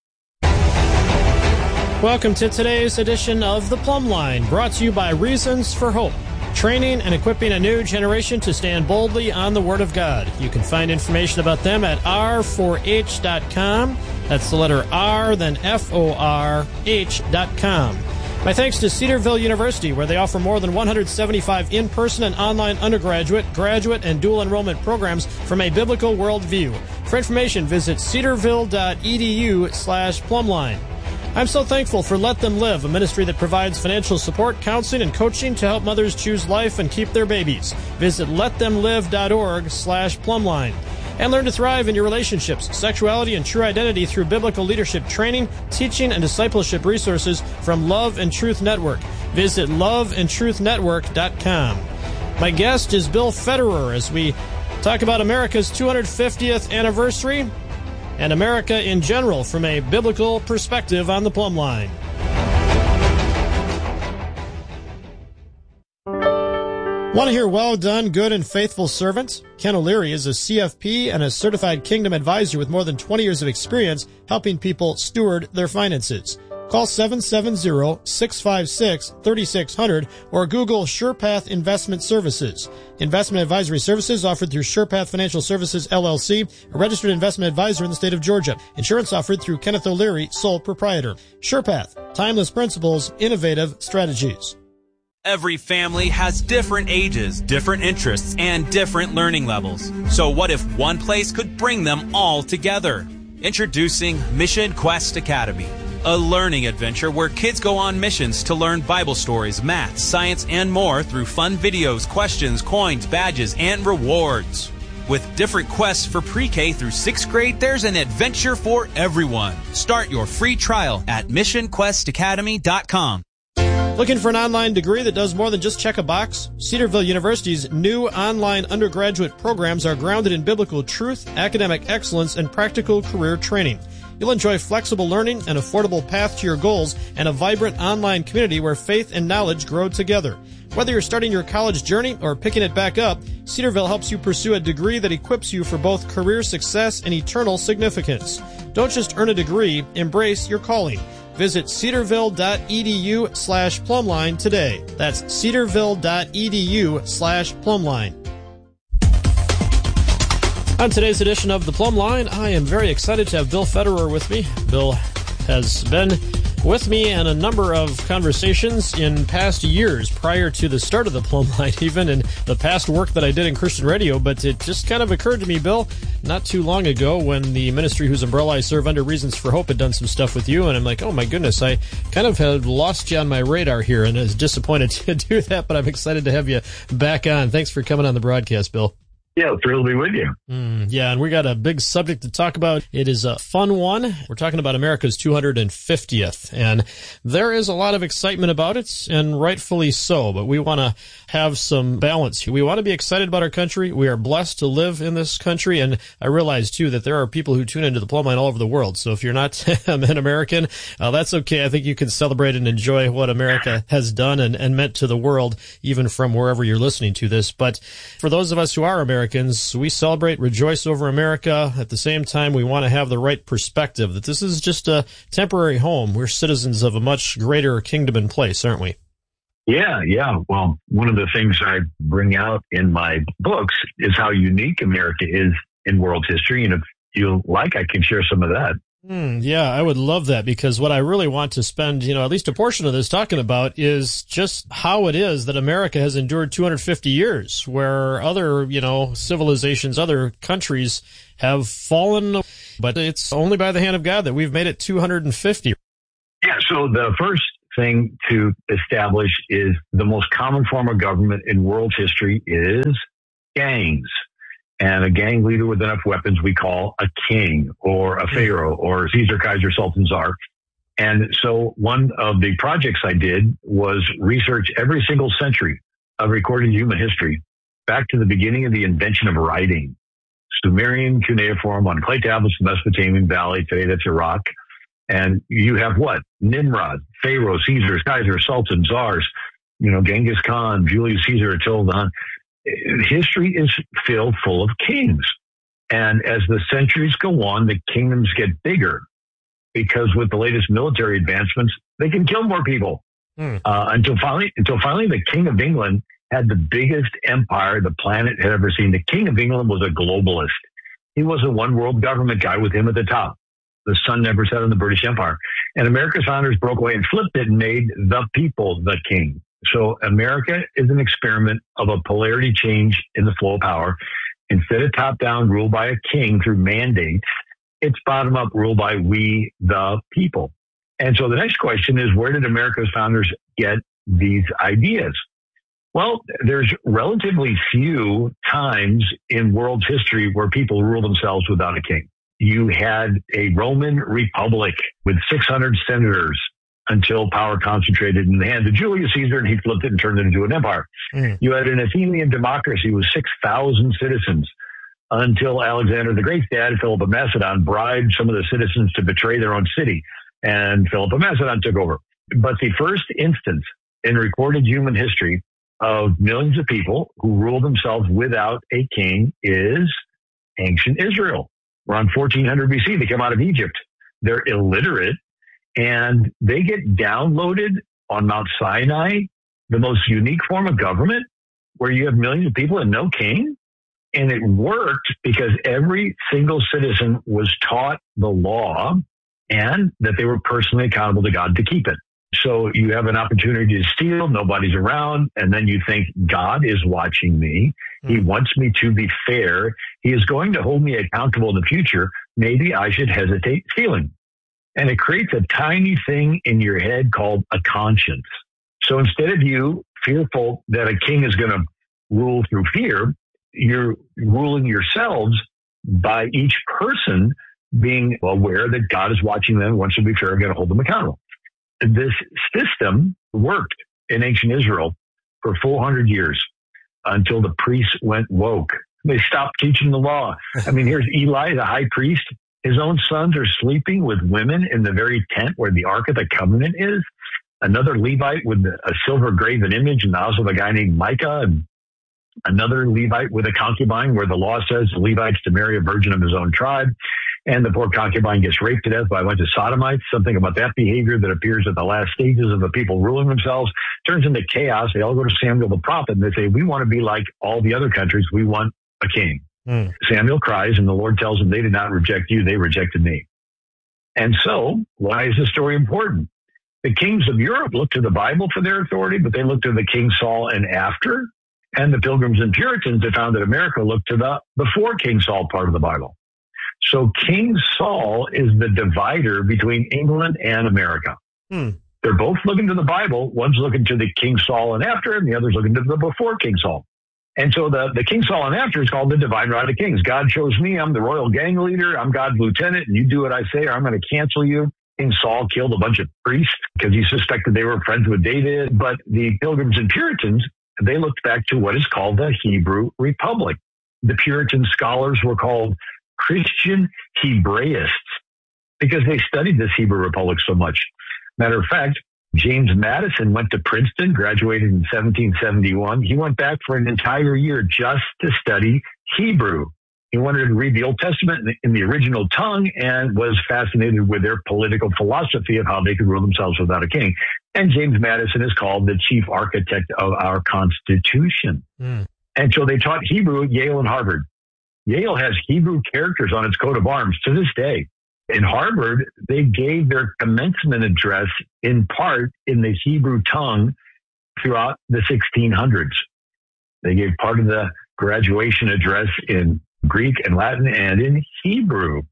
Welcome to today's edition of The Plumb Line, brought to you by Reasons for Hope. Training and equipping a new generation to stand boldly on the Word of God. You can find information about them at R four H dot com. That's the letter R, then F O R H dot com. My thanks to Cedarville University, where they offer more than one hundred seventy-five in-person and online undergraduate, graduate, and dual enrollment programs from a biblical worldview. For information, visit cedarville.edu slash plumline. I'm so thankful for Let Them Live, a ministry that provides financial support, counseling, and coaching to help mothers choose life and keep their babies. Visit letthemlive.org slash plumline. And learn to thrive in your relationships, sexuality, and true identity through biblical leadership training, teaching, and discipleship resources from Love and Truth Network. Visit love and truth network dot com. My guest is Bill Federer as we talk about America's two hundred fiftieth anniversary and America in general from a biblical perspective on the Plumb Line. Want to hear well done, good and faithful servant? Ken O'Leary is a C F P and a certified Kingdom advisor with more than twenty years of experience helping people steward their finances. Call seven seven zero, six five six, three six zero zero or Google SurePath Investment Services. Investment advisory services offered through SurePath Financial Services, L L C, a registered investment advisor in the state of Georgia. Insurance offered through Kenneth O'Leary, sole proprietor. SurePath, timeless principles, innovative strategies. Every family has different ages, different interests, and different learning levels. So what if one place could bring them all together? Introducing Mission Quest Academy, a learning adventure where kids go on missions to learn Bible stories, math, science, and more through fun videos, questions, coins, badges, and rewards. With different quests for pre-K through sixth grade, there's an adventure for everyone. Start your free trial at mission quest academy dot com. Looking for an online degree that does more than just check a box? Cedarville University's new online undergraduate programs are grounded in biblical truth, academic excellence, and practical career training. You'll enjoy flexible learning, an affordable path to your goals, and a vibrant online community where faith and knowledge grow together. Whether you're starting your college journey or picking it back up, Cedarville helps you pursue a degree that equips you for both career success and eternal significance. Don't just earn a degree, embrace your calling. Visit cedarville.edu slash plumline today. That's cedarville.edu slash plumline. On today's edition of The Plumb Line, I am very excited to have Bill Federer with me. Bill has been with me in a number of conversations in past years prior to the start of The Plumb Line, even in the past work that I did in Christian radio. But it just kind of occurred to me, Bill, not too long ago when the ministry whose umbrella I serve under, Reasons for Hope, had done some stuff with you. And I'm like, oh my goodness, I kind of had lost you on my radar here and was disappointed to do that. But I'm excited to have you back on. Thanks for coming on the broadcast, Bill. Yeah, thrilled to be with you. Mm, yeah, and we got a big subject to talk about. It is a fun one. We're talking about America's two hundred fiftieth, and there is a lot of excitement about it, and rightfully so, but we want to have some balance here. We want to be excited about our country. We are blessed to live in this country, and I realize, too, that there are people who tune into the Plumb Line all over the world, so if you're not an American, uh, that's okay. I think you can celebrate and enjoy what America has done and, and meant to the world, even from wherever you're listening to this. But for those of us who are Americans, Americans, we celebrate, rejoice over America. At the same time, we want to have the right perspective that this is just a temporary home. We're citizens of a much greater kingdom and place, aren't we? Yeah, yeah. Well, one of the things I bring out in my books is how unique America is in world history. And if you like, I can share some of that. Mm, yeah, I would love that, because what I really want to spend, you know, at least a portion of this talking about is just how it is that America has endured two hundred fifty years, where other, you know, civilizations, other countries have fallen, but it's only by the hand of God that we've made it two hundred fifty. Yeah, so the first thing to establish is the most common form of government in world history is gangs. And a gang leader with enough weapons we call a king or a pharaoh or Caesar, Kaiser, Sultan, Tsar. And so one of the projects I did was research every single century of recorded human history back to the beginning of the invention of writing. Sumerian cuneiform on clay tablets in the Mesopotamian Valley. Today, that's Iraq. And you have what? Nimrod, Pharaoh, Caesar, Kaiser, Sultan, Tsars, you know, Genghis Khan, Julius Caesar, Attila the Hun. History is filled full of kings. And as the centuries go on, the kingdoms get bigger because with the latest military advancements, they can kill more people. Hmm. Uh, until finally, until finally the King of England had the biggest empire the planet had ever seen. The King of England was a globalist. He was a one world government guy with him at the top. The sun never set on the British Empire. And America's founders broke away and flipped it and made the people the king. So America is an experiment of a polarity change in the flow of power. Instead of top down rule by a king through mandates, it's bottom up rule by we, the people. And so the next question is, where did America's founders get these ideas? Well, there's relatively few times in world history where people rule themselves without a king. You had a Roman republic with six hundred senators until power concentrated in the hands of Julius Caesar, and he flipped it and turned it into an empire. Mm. You had an Athenian democracy with six thousand citizens until Alexander the Great's dad, Philip of Macedon, bribed some of the citizens to betray their own city, and Philip of Macedon took over. But the first instance in recorded human history of millions of people who rule themselves without a king is ancient Israel. Around fourteen hundred B C, they come out of Egypt. They're illiterate, and they get downloaded on Mount Sinai, the most unique form of government, where you have millions of people and no king. And it worked because every single citizen was taught the law and that they were personally accountable to God to keep it. So you have an opportunity to steal, nobody's around, and then you think, God is watching me. He wants me to be fair. He is going to hold me accountable in the future. Maybe I should hesitate stealing. And it creates a tiny thing in your head called a conscience. So instead of you fearful that a king is going to rule through fear, you're ruling yourselves by each person being aware that God is watching them, wants to be fair, and going to hold them accountable. This system worked in ancient Israel for four hundred years until the priests went woke. They stopped teaching the law. I mean, here's Eli, the high priest. His own sons are sleeping with women in the very tent where the Ark of the Covenant is. Another Levite with a silver graven image in the house of a guy named Micah. And another Levite with a concubine where the law says the Levite's to marry a virgin of his own tribe. And the poor concubine gets raped to death by a bunch of sodomites. Something about that behavior that appears at the last stages of the people ruling themselves turns into chaos. They all go to Samuel the prophet and they say, we want to be like all the other countries. We want a king. Mm. Samuel cries and the Lord tells him, they did not reject you. They rejected me. And so why is this story important? The kings of Europe looked to the Bible for their authority, but they looked to the King Saul and after. And the Pilgrims and Puritans have found that America looked to the before King Saul part of the Bible. So King Saul is the divider between England and America. Hmm. They're both looking to the Bible. One's looking to the King Saul and after, and the other's looking to the before King Saul. And so the, the King Saul and after is called the divine right of kings. God chose me. I'm the royal gang leader. I'm God's lieutenant, and you do what I say or I'm going to cancel you. King Saul killed a bunch of priests because he suspected they were friends with David. But the Pilgrims and Puritans, they looked back to what is called the Hebrew Republic. The Puritan scholars were called Christian Hebraists because they studied this Hebrew Republic so much. Matter of fact, James Madison went to Princeton, graduated in seventeen seventy-one. He went back for an entire year just to study Hebrew. He wanted to read the Old Testament in the original tongue and was fascinated with their political philosophy of how they could rule themselves without a king. And James Madison is called the chief architect of our Constitution. Mm. And so they taught Hebrew at Yale and Harvard. Yale has Hebrew characters on its coat of arms to this day. In Harvard, they gave their commencement address in part in the Hebrew tongue throughout the sixteen hundreds. They gave part of the graduation address in Greek and Latin and in Hebrew.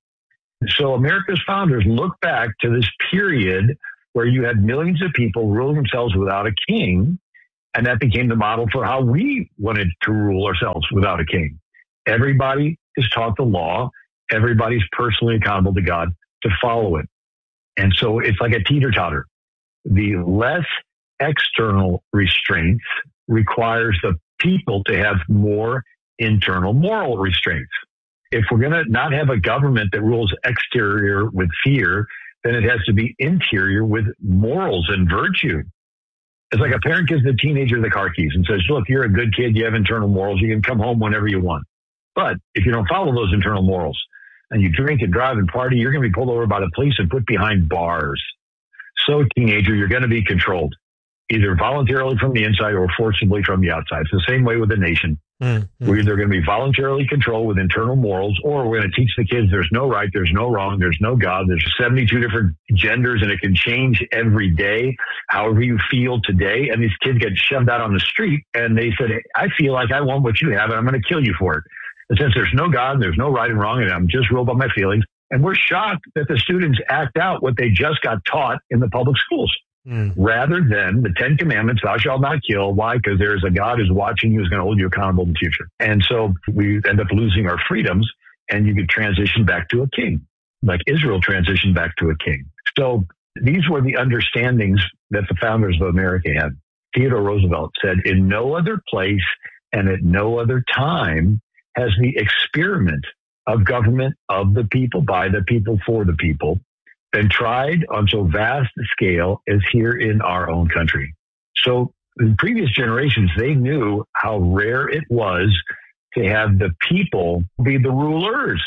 So America's founders look back to this period where you had millions of people ruling themselves without a king, and that became the model for how we wanted to rule ourselves without a king. Everybody is taught the law. Everybody's personally accountable to God to follow it. And so it's like a teeter-totter. The less external restraints requires the people to have more internal moral restraints. If we're going to not have a government that rules exterior with fear, then it has to be interior with morals and virtue. It's like a parent gives the teenager the car keys and says, look, you're a good kid. You have internal morals. You can come home whenever you want. But if you don't follow those internal morals and you drink and drive and party, you're going to be pulled over by the police and put behind bars. So, teenager, you're going to be controlled, either voluntarily from the inside or forcibly from the outside. It's the same way with the nation. Mm-hmm. We're either going to be voluntarily controlled with internal morals, or we're going to teach the kids there's no right, there's no wrong, there's no God, there's seventy-two different genders, and it can change every day, however you feel today. And these kids get shoved out on the street, and they said, I feel like I want what you have, and I'm going to kill you for it. And since there's no God, there's no right and wrong, and I'm just ruled by my feelings. And we're shocked that the students act out what they just got taught in the public schools. Mm. Rather than the Ten Commandments, thou shalt not kill. Why? Because there is a God who's watching you, who's going to hold you accountable in the future. And so we end up losing our freedoms, and you could transition back to a king, like Israel transitioned back to a king. So these were the understandings that the founders of America had. Theodore Roosevelt said, in no other place and at no other time has the experiment of government of the people, by the people, for the people, been tried on so vast a scale as here in our own country. So in previous generations, they knew how rare it was to have the people be the rulers.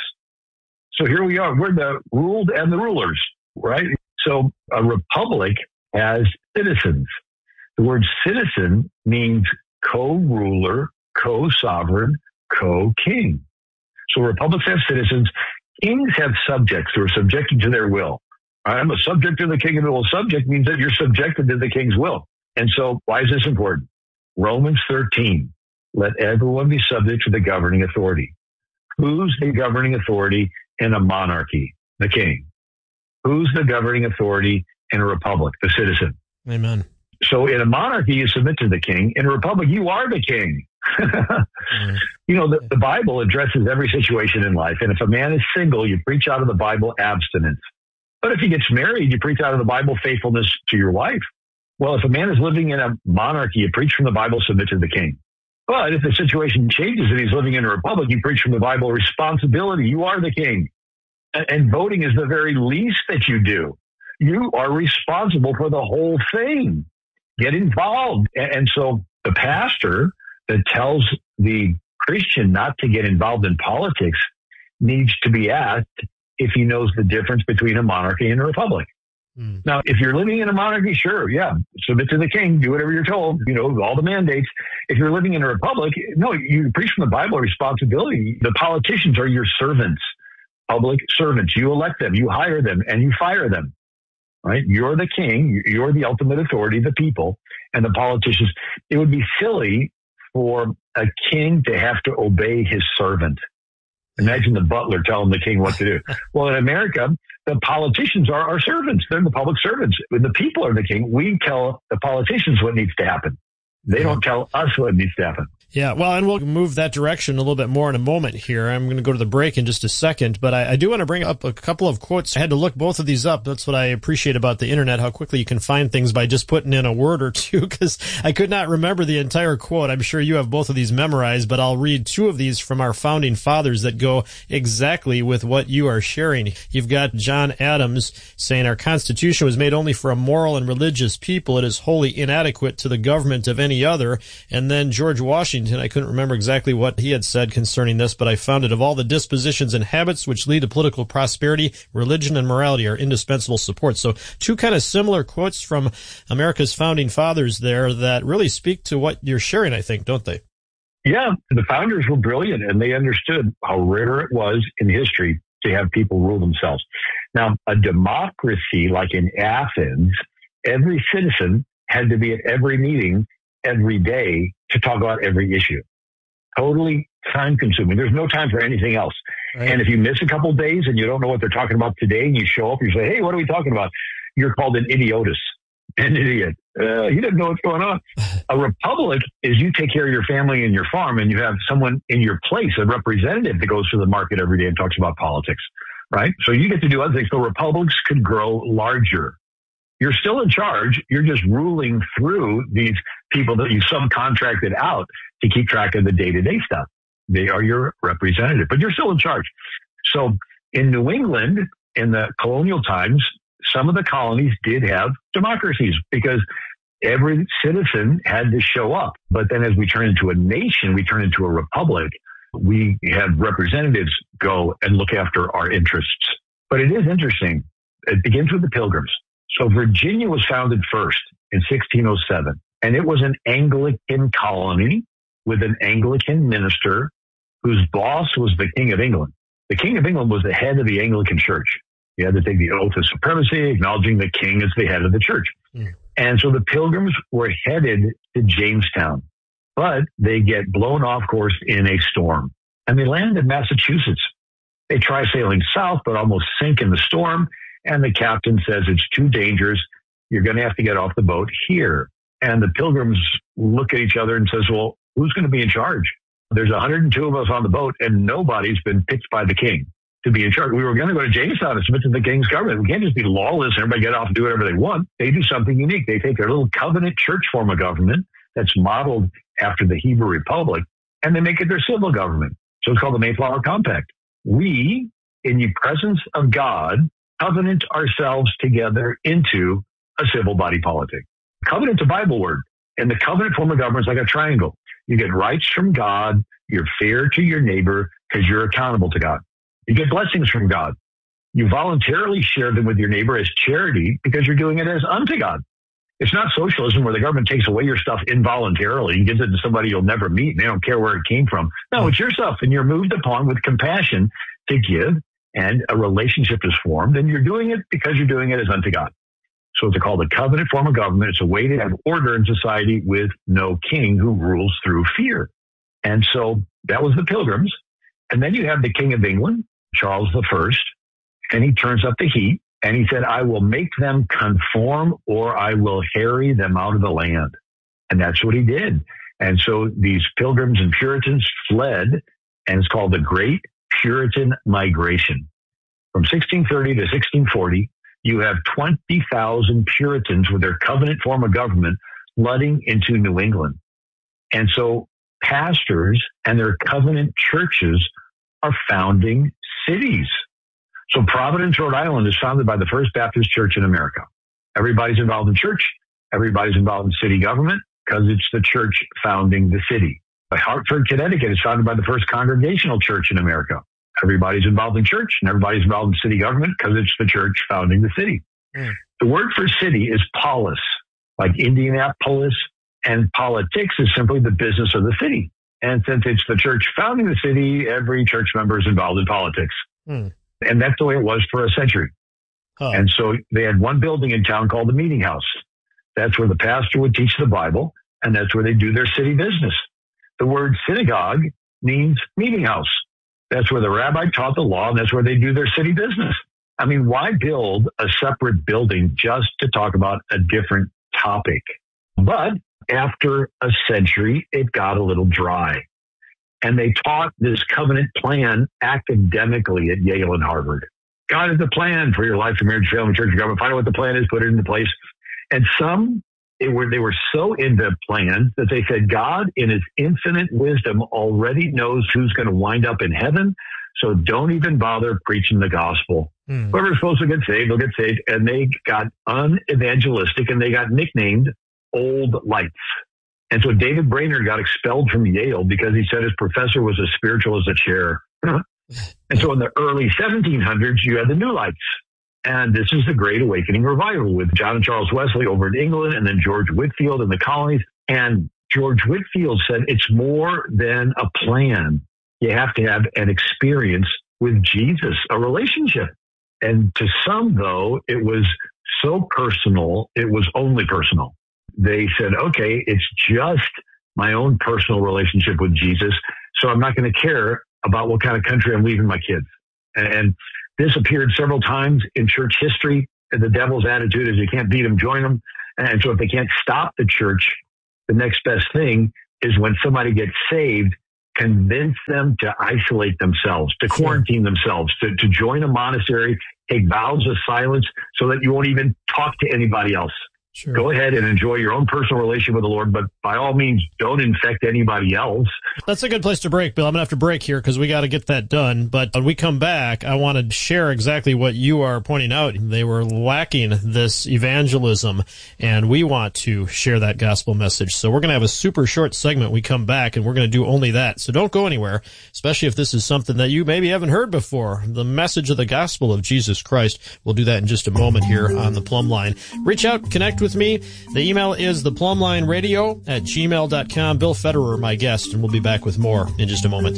So here we are. We're the ruled and the rulers, right? So a republic has citizens. The word citizen means co-ruler, co-sovereign, co-king. So republics have citizens. Kings have subjects who are subjected to their will. I'm a subject to the king, and well, subject means that you're subjected to the king's will. And so why is this important? Romans thirteen, let everyone be subject to the governing authority. Who's the governing authority in a monarchy? The king. Who's the governing authority in a republic? The citizen. Amen. So in a monarchy, you submit to the king. In a republic, you are the king. mm. You know, the, the Bible addresses every situation in life. And if a man is single, you preach out of the Bible abstinence. But if he gets married, you preach out of the Bible faithfulness to your wife. Well, if a man is living in a monarchy, you preach from the Bible, submit to the king. But if the situation changes and he's living in a republic, you preach from the Bible responsibility. You are the king. And, and voting is the very least that you do. You are responsible for the whole thing. Get involved. And, and so the pastor that tells the Christian not to get involved in politics needs to be asked if he knows the difference between a monarchy and a republic. Mm. Now, if you're living in a monarchy, sure, yeah, submit to the king, do whatever you're told, you know, all the mandates. If you're living in a republic, no, you preach from the Bible responsibility. The politicians are your servants, public servants. You elect them, you hire them, and you fire them, right? You're the king, you're the ultimate authority, the people, and the politicians. It would be silly for a king to have to obey his servant. Imagine the butler telling the king what to do. Well, in America, the politicians are our servants. They're the public servants. When the people are the king, we tell the politicians what needs to happen. They don't tell us what needs to happen. Yeah, well, and we'll move that direction a little bit more in a moment here. I'm going to go to the break in just a second, but I, I do want to bring up a couple of quotes. I had to look both of these up. That's what I appreciate about the internet, how quickly you can find things by just putting in a word or two, because I could not remember the entire quote. I'm sure you have both of these memorized, but I'll read two of these from our founding fathers that go exactly with what you are sharing. You've got John Adams saying, our Constitution was made only for a moral and religious people. It is wholly inadequate to the government of any other. And then George Washington, I couldn't remember exactly what he had said concerning this, but I found it, of all the dispositions and habits which lead to political prosperity, religion and morality are indispensable support. So two kind of similar quotes from America's founding fathers there that really speak to what you're sharing, I think, don't they? Yeah, the founders were brilliant, and they understood how rare it was in history to have people rule themselves. Now, a democracy like in Athens, every citizen had to be at every meeting every day to talk about every issue. Totally time consuming. There's no time for anything else. Right. And if you miss a couple of days and you don't know what they're talking about today, and you show up, you say, hey, what are we talking about? You're called an idiotus, an idiot. Uh, he doesn't know what's going on. A republic is you take care of your family and your farm, and you have someone in your place, a representative that goes to the market every day and talks about politics. right? So you get to do other things. So republics could grow larger. You're still in charge. You're just ruling through these people that you subcontracted out to keep track of the day-to-day stuff. They are your representative, but you're still in charge. So in New England, in the colonial times, some of the colonies did have democracies because every citizen had to show up. But then as we turn into a nation, we turn into a republic. We have representatives go and look after our interests. But it is interesting. It begins with the Pilgrims. So Virginia was founded first in sixteen oh seven, and it was an Anglican colony with an Anglican minister whose boss was the King of England. The King of England was the head of the Anglican Church. He had to take the oath of supremacy, acknowledging the king as the head of the church. Mm. And so the Pilgrims were headed to Jamestown, but they get blown off course in a storm, and they land in Massachusetts. They try sailing south, but almost sink in the storm. And the captain says, it's too dangerous. You're going to have to get off the boat here. And the Pilgrims look at each other and says, well, who's going to be in charge? There's one hundred two of us on the boat, and nobody's been picked by the king to be in charge. We were going to go to Jamestown and submit to the king's government. We can't just be lawless and everybody get off and do whatever they want. They do something unique. They take their little covenant church form of government that's modeled after the Hebrew Republic, and they make it their civil government. So it's called the Mayflower Compact. We, in the presence of God, covenant ourselves together into a civil body politic. Covenant's a Bible word, and the covenant form of government is like a triangle. You get rights from God, you're fair to your neighbor because you're accountable to God. You get blessings from God. You voluntarily share them with your neighbor as charity because you're doing it as unto God. It's not socialism where the government takes away your stuff involuntarily and gives it to somebody you'll never meet and they don't care where it came from. No, it's your stuff, and you're moved upon with compassion to give, and a relationship is formed, and you're doing it because you're doing it as unto God. So it's called a covenant form of government. It's a way to have order in society with no king who rules through fear. And so that was the Pilgrims. And then you have the King of England, Charles the First, and he turns up the heat, and he said, I will make them conform or I will harry them out of the land. And that's what he did. And so these Pilgrims and Puritans fled, and it's called the Great Puritan Migration. From sixteen thirty to sixteen forty, you have twenty thousand Puritans with their covenant form of government flooding into New England. And so pastors and their covenant churches are founding cities. So Providence, Rhode Island is founded by the First Baptist Church in America. Everybody's involved in church. Everybody's involved in city government because it's the church founding the city. Hartford, Connecticut is founded by the First Congregational Church in America. Everybody's involved in church and everybody's involved in city government because it's the church founding the city. Mm. The word for city is polis, like Indianapolis, and politics is simply the business of the city. And since it's the church founding the city, every church member is involved in politics. Mm. And that's the way it was for a century. Huh. And so they had one building in town called the Meeting House. That's where the pastor would teach the Bible, and that's where they do their city business. The word synagogue means meeting house. That's where the rabbi taught the law, and that's where they do their city business. I mean, why build a separate building just to talk about a different topic? But after a century, it got a little dry. And they taught this covenant plan academically at Yale and Harvard. God has a plan for your life, your marriage, family, church, and government. Find out what the plan is, put it into place. And some, it were, they were so into plans that they said God, in his infinite wisdom, already knows who's going to wind up in heaven. So don't even bother preaching the gospel. Hmm. Whoever's supposed to get saved, will get saved. And they got unevangelistic, and they got nicknamed Old Lights. And so David Brainerd got expelled from Yale because he said his professor was as spiritual as a chair. And so in the early seventeen hundreds, you had the New Lights. And this is the Great Awakening Revival with John and Charles Wesley over in England, and then George Whitefield in the colonies. And George Whitefield said it's more than a plan. You have to have an experience with Jesus, a relationship. And to some, though, it was so personal, it was only personal. They said, okay, it's just my own personal relationship with Jesus, so I'm not going to care about what kind of country I'm leaving my kids. And this appeared several times in church history. The devil's attitude is you can't beat them, join them. And so if they can't stop the church, the next best thing is when somebody gets saved, convince them to isolate themselves, to quarantine themselves, to, to join a monastery, take vows of silence so that you won't even talk to anybody else. Sure. Go ahead and enjoy your own personal relationship with the Lord, but by all means, don't infect anybody else. That's a good place to break, Bill. I'm going to have to break here because we got to get that done. But when we come back, I want to share exactly what you are pointing out. They were lacking this evangelism, and we want to share that gospel message. So we're going to have a super short segment. We come back, and we're going to do only that. So don't go anywhere, especially if this is something that you maybe haven't heard before. The message of the gospel of Jesus Christ. We'll do that in just a moment here on the Plumb Line. Reach out, connect with me. The email is theplumlineradio at gmail dot com. Bill Federer, my guest, and we'll be back with more in just a moment.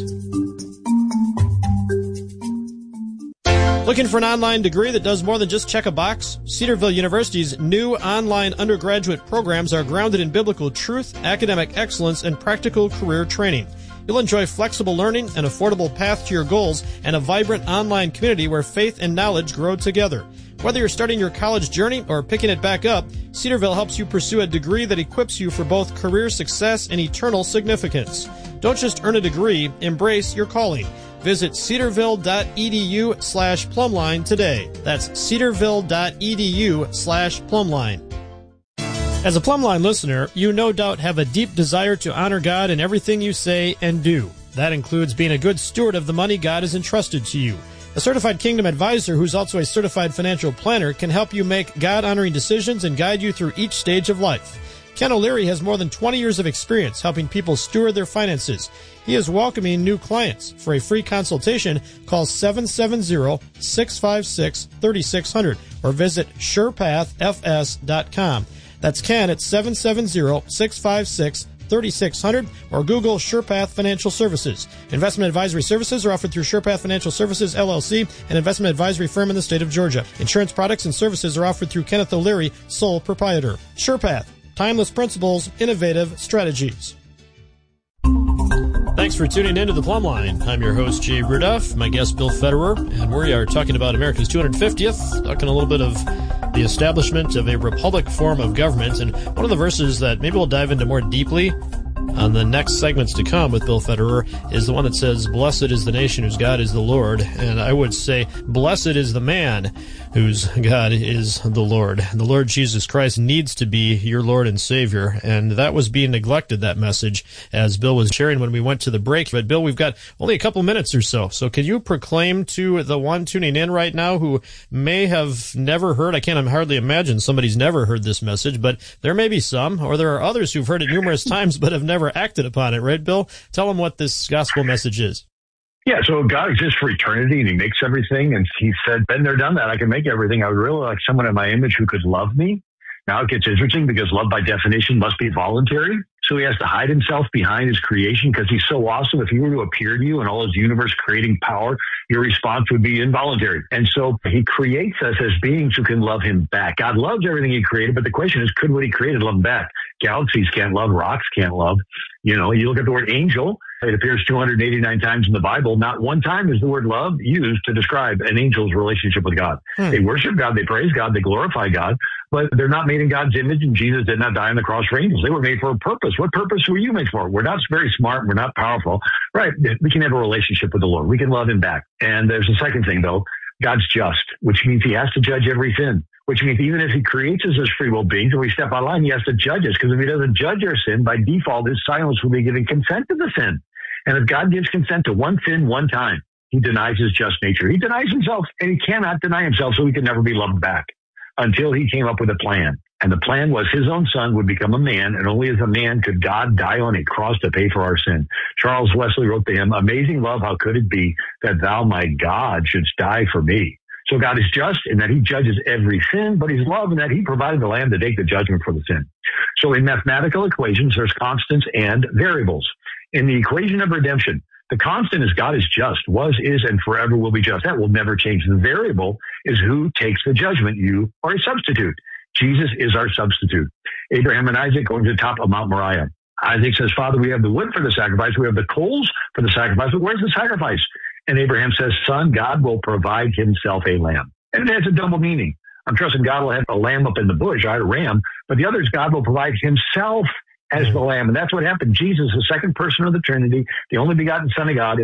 Looking for an online degree that does more than just check a box? Cedarville University's new online undergraduate programs are grounded in biblical truth, academic excellence, and practical career training. You'll enjoy flexible learning, an affordable path to your goals, and a vibrant online community where faith and knowledge grow together. Whether you're starting your college journey or picking it back up, Cedarville helps you pursue a degree that equips you for both career success and eternal significance. Don't just earn a degree, embrace your calling. Visit cedarville.edu slash plumline today. That's cedarville.edu slash plumline. As a Plumline listener, you no doubt have a deep desire to honor God in everything you say and do. That includes being a good steward of the money God has entrusted to you. A certified Kingdom advisor who's also a certified financial planner can help you make God-honoring decisions and guide you through each stage of life. Ken O'Leary has more than twenty years of experience helping people steward their finances. He is welcoming new clients. For a free consultation, call seven seven zero, six five six, three six zero zero or visit surepath f s dot com. That's Ken at seven seven zero, six five six, three six zero zero or Google SurePath Financial Services. Investment advisory services are offered through SurePath Financial Services, L L C, an investment advisory firm in the state of Georgia. Insurance products and services are offered through Kenneth O'Leary, sole proprietor. SurePath, timeless principles, innovative strategies. Thanks for tuning in to the Plumb Line. I'm your host, Jay Rudolph, my guest, Bill Federer, and we are talking about America's two hundred fiftieth, talking a little bit of the establishment of a republic form of government. And one of the verses that maybe we'll dive into more deeply on the next segments to come with Bill Federer is the one that says, "Blessed is the nation whose God is the Lord." And I would say, blessed is the man whose God is the Lord. The Lord Jesus Christ needs to be your Lord and Savior. And that was being neglected, that message, as Bill was sharing when we went to the break. But Bill, we've got only a couple minutes or so. So can you proclaim to the one tuning in right now who may have never heard, I can't hardly imagine somebody's never heard this message, but there may be some, or there are others who've heard it numerous times but have never acted upon it, right, Bill? Tell them what this gospel message is. Yeah, so God exists for eternity, and he makes everything. And he said, been there, done that. I can make everything. I would really like someone in my image who could love me. Now it gets interesting because love by definition must be voluntary. So he has to hide himself behind his creation because he's so awesome. If he were to appear to you in all his universe creating power, your response would be involuntary. And so he creates us as beings who can love him back. God loves everything he created, but the question is, could what he created love him back? Galaxies can't love, rocks can't love. You know, you look at the word angel, it appears two hundred eighty-nine times in the Bible. Not one time is the word love used to describe an angel's relationship with God. Hmm. They worship God, they praise God, they glorify God, but they're not made in God's image, and Jesus did not die on the cross for angels. They were made for a purpose. What purpose were you made for? We're not very smart. We're not powerful. Right. We can have a relationship with the Lord. We can love him back. And there's a second thing, though. God's just, which means he has to judge every sin, which means even if he creates us as free will beings and we step out of line, he has to judge us, because if he doesn't judge our sin, by default, his silence will be giving consent to the sin. And if God gives consent to one sin one time, he denies his just nature. He denies himself, and he cannot deny himself, so he can never be loved back until he came up with a plan. And the plan was his own son would become a man, and only as a man could God die on a cross to pay for our sin. Charles Wesley wrote to him, "Amazing love, how could it be that thou, my God, shouldst die for me?" So God is just in that he judges every sin, but he's love in that he provided the lamb to take the judgment for the sin. So in mathematical equations, there's constants and variables. In the equation of redemption, the constant is God is just, was, is, and forever will be just. That will never change. The variable is who takes the judgment. You are a substitute. Jesus is our substitute. Abraham and Isaac going to the top of Mount Moriah. Isaac says, "Father, we have the wood for the sacrifice. We have the coals for the sacrifice, but where's the sacrifice?" And Abraham says, "Son, God will provide himself a lamb." And it has a double meaning. I'm trusting God will have a lamb up in the bush, right, a ram, but the other is God will provide himself as the Lamb. And that's what happened. Jesus, the second person of the Trinity, the only begotten Son of God,